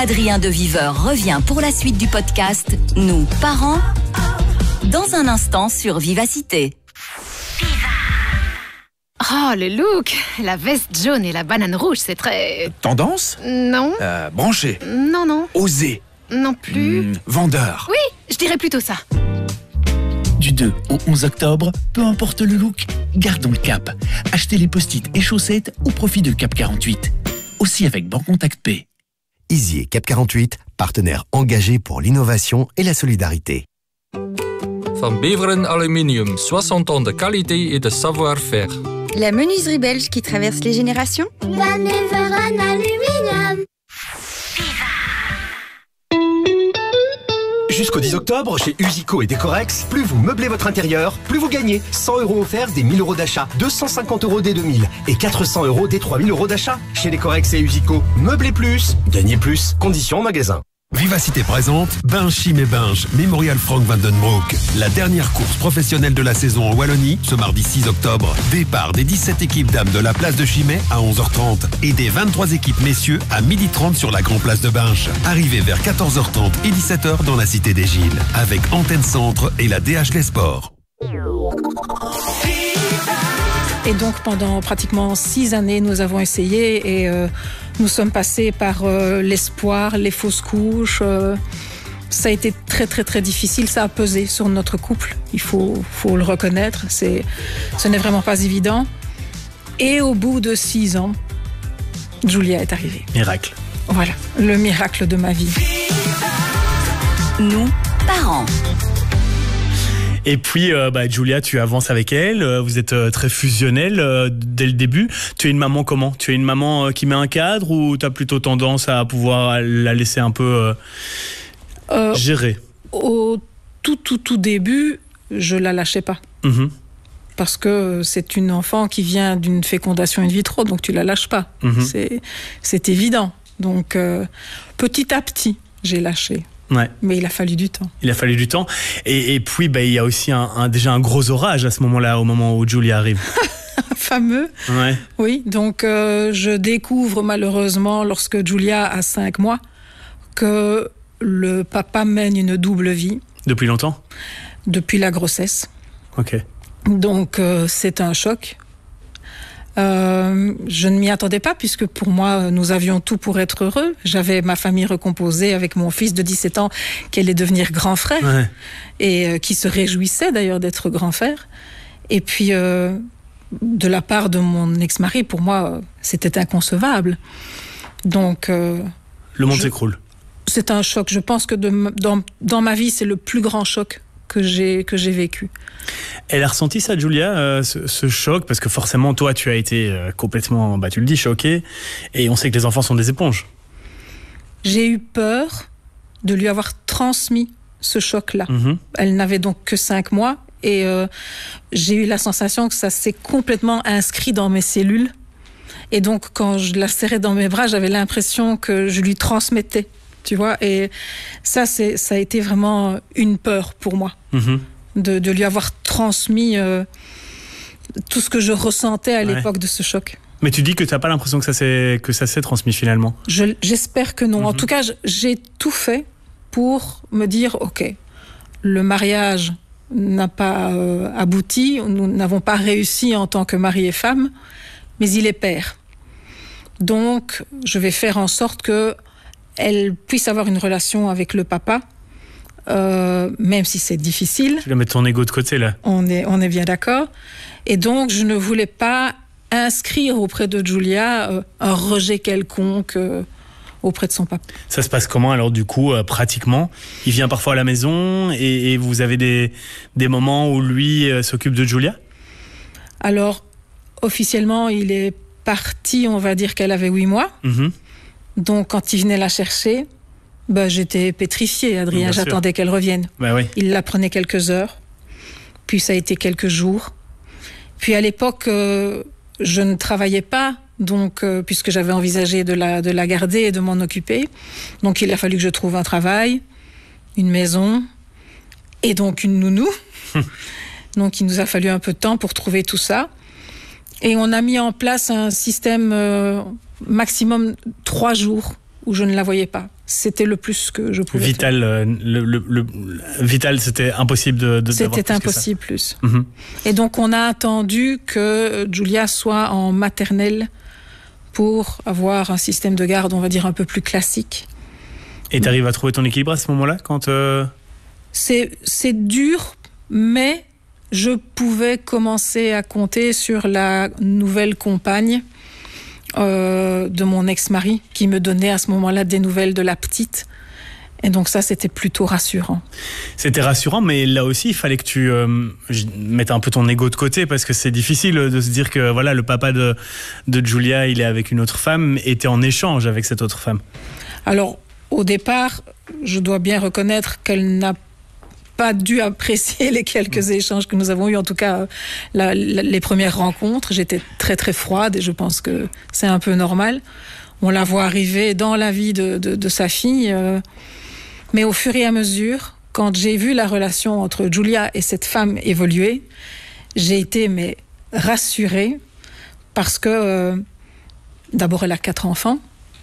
Adrien de Viveur revient pour la suite du podcast Nous, parents, dans un instant sur Vivacité. Oh, le look! La veste jaune et la banane rouge, c'est très... Tendance? Non. Branché? Non. Osé? Non plus. Vendeur? Oui, je dirais plutôt ça. Du 2 au 11 octobre, peu importe le look, gardons le cap. Achetez les post-it et chaussettes au profit de Cap 48. Aussi avec Bancontact Pay. Easy et Cap 48, partenaires engagés pour l'innovation et la solidarité. Van Beveren Aluminium, 60 ans de qualité et de savoir-faire. La menuiserie belge qui traverse les générations. Van Beveren Aluminium. Jusqu'au 10 octobre, chez Usico et Decorex, plus vous meublez votre intérieur, plus vous gagnez. 100 € offerts des 1000 € d'achat, 250 € des 2000 et 400 € des 3000 € d'achat. Chez Decorex et Usico, meublez plus, gagnez plus. Conditions en magasin. Vivacité présente Binge Chim et Binge, Mémorial Frank van den Broek. La dernière course professionnelle de la saison en Wallonie, ce mardi 6 octobre. Départ des 17 équipes dames de la place de Chimay à 11h30 et des 23 équipes messieurs à 12h30 sur la grande place de Binge. Arrivée vers 14h30 et 17h dans la cité des Gilles, avec Antenne Centre et la DH Les Sports. Et donc pendant pratiquement 6 années, nous avons essayé et nous sommes passés par l'espoir, les fausses couches. Ça a été très très très difficile, ça a pesé sur notre couple, il faut le reconnaître, ce n'est vraiment pas évident. Et au bout de 6 ans, Julia est arrivée. Miracle. Voilà, le miracle de ma vie. Nous, parents. Et puis, Julia, tu avances avec elle, vous êtes très fusionnels dès le début. Tu es une maman comment? Tu es une maman qui met un cadre ou tu as plutôt tendance à pouvoir la laisser un peu gérer? Au tout début, je la lâchais pas. Mmh. Parce que c'est une enfant qui vient d'une fécondation in vitro, donc tu la lâches pas. Mmh. C'est évident. Donc, petit à petit, j'ai lâché. Ouais. Mais il a fallu du temps. Et puis, il y a aussi déjà un gros orage à ce moment-là, au moment où Julia arrive. Fameux. Ouais. Oui, donc je découvre malheureusement, lorsque Julia a 5 mois, que le papa mène une double vie. Depuis longtemps? Depuis la grossesse. Ok. Donc c'est un choc. Je ne m'y attendais pas puisque pour moi nous avions tout pour être heureux. J'avais ma famille recomposée avec mon fils de 17 ans qui allait devenir grand frère, ouais. Et qui se réjouissait d'ailleurs d'être grand frère. Et puis de la part de mon ex-mari, pour moi c'était inconcevable. Donc le monde s'écroule. C'est un choc. Je pense que dans ma vie c'est le plus grand choc que j'ai vécu. Elle a ressenti ça, Julia, ce choc, parce que forcément, toi, tu as été complètement, tu le dis, choquée, et on sait que les enfants sont des éponges. J'ai eu peur de lui avoir transmis ce choc-là. Mmh. Elle n'avait donc que 5 mois, et j'ai eu la sensation que ça s'est complètement inscrit dans mes cellules. Et donc, quand je la serrais dans mes bras, j'avais l'impression que je lui transmettais. Tu vois, et ça a été vraiment une peur pour moi, mmh. de lui avoir transmis tout ce que je ressentais à l'époque de ce choc. Mais tu dis que tu n'as pas l'impression que ça s'est transmis finalement? J'espère que non. Mmh. En tout cas, j'ai tout fait pour me dire, ok, le mariage n'a pas abouti, nous n'avons pas réussi en tant que mari et femme, mais il est père. Donc, je vais faire en sorte que elle puisse avoir une relation avec le papa, même si c'est difficile. Tu vas mettre ton ego de côté, là. On est bien d'accord. Et donc, je ne voulais pas inscrire auprès de Julia un rejet quelconque auprès de son papa. Ça se passe comment, alors, du coup, pratiquement? Il vient parfois à la maison et vous avez des moments où lui s'occupe de Julia? Alors, officiellement, il est parti, on va dire qu'elle avait 8 mois. Mmh. Donc, quand il venait la chercher, j'étais pétrifiée, Adrien. Bien J'attendais sûr. Qu'elle revienne. Oui. Il la prenait quelques heures, puis ça a été quelques jours. Puis à l'époque, je ne travaillais pas, donc puisque j'avais envisagé de la garder et de m'en occuper. Donc, il a fallu que je trouve un travail, une maison et donc une nounou. Donc, il nous a fallu un peu de temps pour trouver tout ça. Et on a mis en place un système maximum 3 jours où je ne la voyais pas. c'était le plus que je pouvais Vital, faire. Vital, c'était impossible de C'était impossible plus. Et donc, on a attendu que Julia soit en maternelle pour avoir un système de garde, on va dire, un peu plus classique. Et tu arrives à trouver ton équilibre à ce moment-là quand C'est dur, mais je pouvais commencer à compter sur la nouvelle compagne de mon ex-mari qui me donnait à ce moment-là des nouvelles de la petite. Et donc ça, c'était plutôt rassurant. C'était rassurant, mais là aussi, il fallait que tu mettes un peu ton ego de côté parce que c'est difficile de se dire que voilà, le papa de Julia, il est avec une autre femme et t'es en échange avec cette autre femme. Alors, au départ, je dois bien reconnaître qu'elle n'a pas dû apprécier les quelques échanges que nous avons eus, en tout cas les premières rencontres. J'étais très très froide et je pense que c'est un peu normal. On la voit arriver dans la vie de sa fille, mais au fur et à mesure, quand j'ai vu la relation entre Julia et cette femme évoluer, j'ai été rassurée parce que d'abord elle a 4 enfants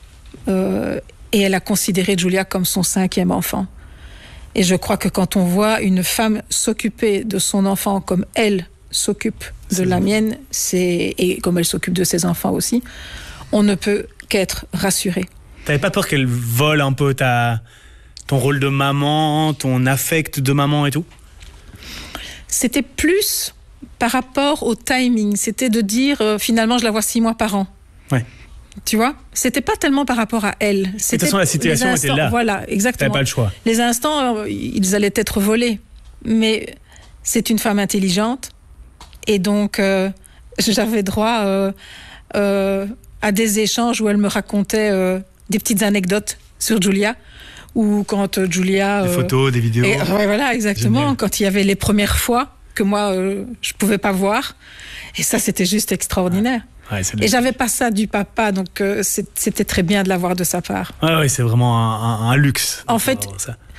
et elle a considéré Julia comme son 5e enfant. Et je crois que quand on voit une femme s'occuper de son enfant comme elle s'occupe de la mienne, et comme elle s'occupe de ses enfants aussi, on ne peut qu'être rassuré. T'avais pas peur qu'elle vole un peu ton rôle de maman, ton affect de maman et tout ? C'était plus par rapport au timing. C'était de dire, finalement, je la vois 6 mois par an. Ouais. Tu vois, c'était pas tellement par rapport à elle. De toute façon, la situation était là. Voilà, exactement. T'avais pas le choix. Les instants, ils allaient être volés. Mais c'est une femme intelligente. Et donc, j'avais droit à des échanges où elle me racontait des petites anecdotes sur Julia. Ou quand Julia... Des photos, des vidéos. Voilà, exactement. Génial. Quand il y avait les premières fois que moi, je pouvais pas voir. Et ça, c'était juste extraordinaire. Ouais, et j'avais pas ça du papa, donc c'était très bien de l'avoir de sa part. Ouais, c'est vraiment un luxe. En fait,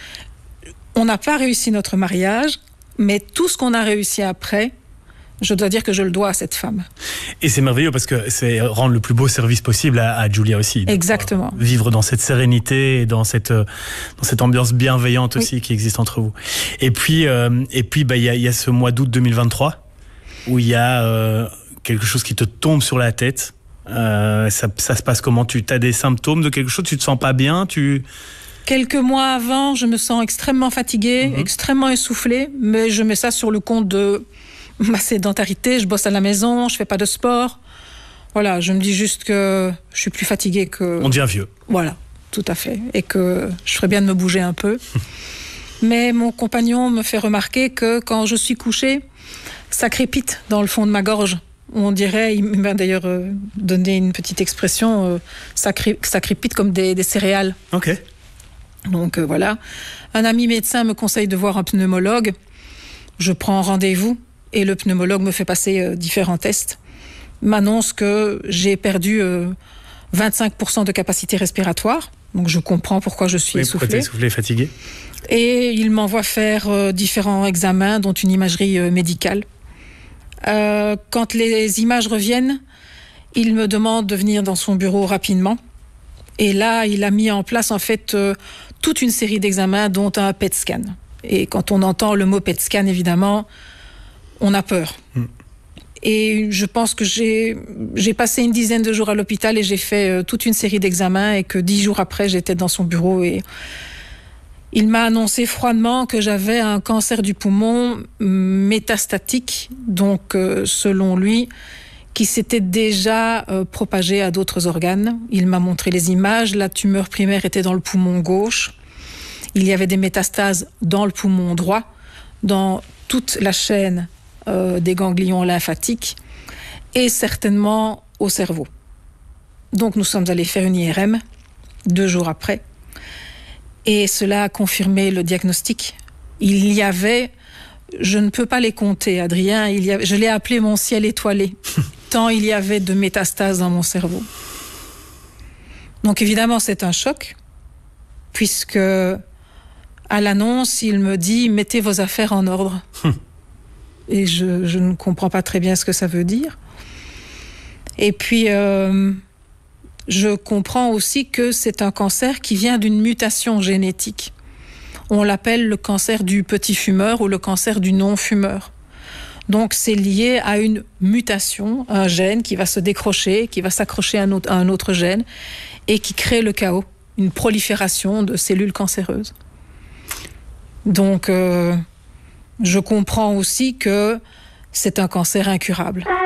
on n'a pas réussi notre mariage, mais tout ce qu'on a réussi après, je dois dire que je le dois à cette femme. Et c'est merveilleux parce que c'est rendre le plus beau service possible à Julia aussi. Donc, exactement. Vivre dans cette sérénité et dans cette ambiance bienveillante aussi qui existe entre vous. Et puis, il y a ce mois d'août 2023 où il y a quelque chose qui te tombe sur la tête. Ça se passe comment ? Tu as des symptômes de quelque chose ? Tu te sens pas bien ? Quelques mois avant, je me sens extrêmement fatiguée, extrêmement essoufflée, mais je mets ça sur le compte de ma sédentarité. Je bosse à la maison, je fais pas de sport. Voilà, je me dis juste que je suis plus fatiguée que... On devient vieux. Voilà, tout à fait. Et que je ferais bien de me bouger un peu. Mais mon compagnon me fait remarquer que quand je suis couchée, ça crépite dans le fond de ma gorge. On dirait, il m'a d'ailleurs donné une petite expression, ça crépite comme des céréales. Ok. Donc voilà. Un ami médecin me conseille de voir un pneumologue. Je prends rendez-vous et le pneumologue me fait passer différents tests. M'annonce que j'ai perdu 25% de capacité respiratoire. Donc je comprends pourquoi je suis essoufflée. Pourquoi t'es essoufflée, fatiguée ? Et il m'envoie faire différents examens, dont une imagerie médicale. Quand les images reviennent, il me demande de venir dans son bureau rapidement. Et là, il a mis en place en fait toute une série d'examens, dont un PET scan. Et quand on entend le mot PET scan, évidemment, on a peur. Et je pense que j'ai passé une dizaine de jours à l'hôpital et j'ai fait toute une série d'examens et que 10 jours après, j'étais dans son bureau et il m'a annoncé froidement que j'avais un cancer du poumon métastatique, donc selon lui, qui s'était déjà propagé à d'autres organes. Il m'a montré les images, la tumeur primaire était dans le poumon gauche, il y avait des métastases dans le poumon droit, dans toute la chaîne des ganglions lymphatiques et certainement au cerveau. Donc nous sommes allés faire une IRM 2 jours après. Et cela a confirmé le diagnostic. Il y avait, je ne peux pas les compter, Adrien, je l'ai appelé mon ciel étoilé, tant il y avait de métastases dans mon cerveau. Donc évidemment, c'est un choc, puisque à l'annonce, il me dit « mettez vos affaires en ordre ». Et je ne comprends pas très bien ce que ça veut dire. Et puis, je comprends aussi que c'est un cancer qui vient d'une mutation génétique. On l'appelle le cancer du petit fumeur ou le cancer du non-fumeur. Donc c'est lié à une mutation, un gène qui va se décrocher, qui va s'accrocher à un autre gène et qui crée le chaos, une prolifération de cellules cancéreuses. Donc je comprends aussi que c'est un cancer incurable.